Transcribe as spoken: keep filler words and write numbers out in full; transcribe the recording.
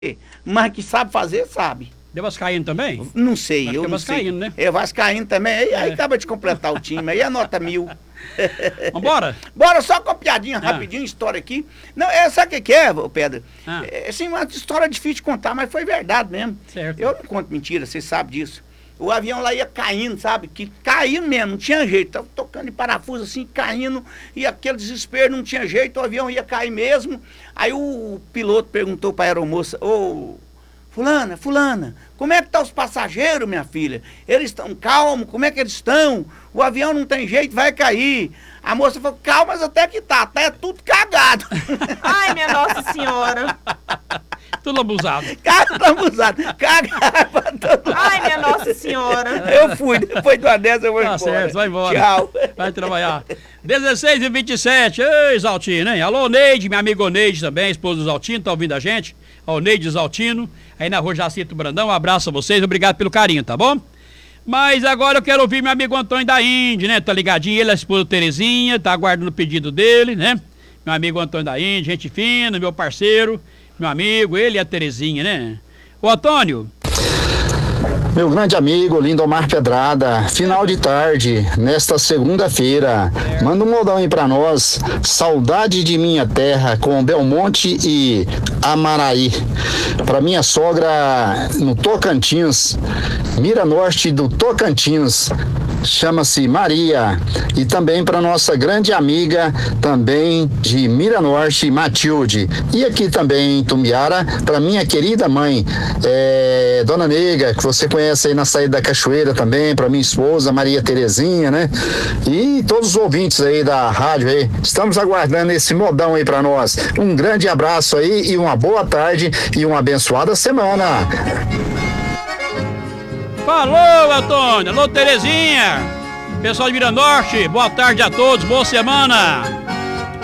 mas que sabe fazer, sabe. De vascaíno também? Não sei, Acho eu que é não vascaíno, sei. né? É vascaíno também, aí, aí É. acaba de completar o time, aí anota mil. Vambora? Bora só com uma piadinha Ah. rapidinho, história aqui. Não, é, sabe o que que é, ô Pedro? Ah. É assim, uma história difícil de contar, mas foi verdade mesmo. Certo. Eu não conto mentira, você sabe disso. O avião lá ia caindo, sabe? Que caindo mesmo, não tinha jeito. Tava tocando em parafuso assim, caindo, e aquele desespero, não tinha jeito, o avião ia cair mesmo. Aí o piloto perguntou para a aeromoça: ô, fulana, fulana, como é que estão os passageiros, minha filha? Eles estão calmos? Como é que eles estão? O avião não tem jeito, vai cair. A moça falou: calma, mas até que tá, tá é tudo cagado. Ai, minha Nossa Senhora. Tudo abusado. Cara, tá abusado. Cagaram pra todo Ai, minha Nossa Senhora. Eu fui, depois de uma dessa eu vou Tá embora. certo, vai embora. Tchau. Vai trabalhar. dezesseis e vinte e sete. Ei, Zaltino, hein? Alô, Neide, minha amiga Neide também, esposa do Zaltino, tá ouvindo a gente? Ó, Neide Zaltino, aí na rua Jacinto Brandão. Um abraço a vocês, obrigado pelo carinho, tá bom? Mas agora eu quero ouvir meu amigo Antônio da Índia, né? Tá ligadinho, ele é a esposa Terezinha, tá aguardando o pedido dele, né? Meu amigo Antônio da Índia, gente fina, meu parceiro, meu amigo, ele e a Terezinha, né? Ô, Antônio. Meu grande amigo Lindomar Pedrada, final de tarde, nesta segunda-feira, manda um modão aí pra nós, Saudade de Minha Terra, com Belmonte e Amaraí, pra minha sogra no Tocantins, Mira Norte do Tocantins, chama-se Maria, e também para nossa grande amiga também de Mira Norte, Matilde, e aqui também em Tumbiara, para minha querida mãe, é, Dona Nega, que você conhece aí na saída da Cachoeira também, para minha esposa Maria Terezinha, né? E todos os ouvintes aí da rádio aí, estamos aguardando esse modão aí para nós. Um grande abraço aí e uma boa tarde e uma abençoada semana. Falou, Antônio. Alô, Terezinha. Pessoal de Miranorte, boa tarde a todos, boa semana.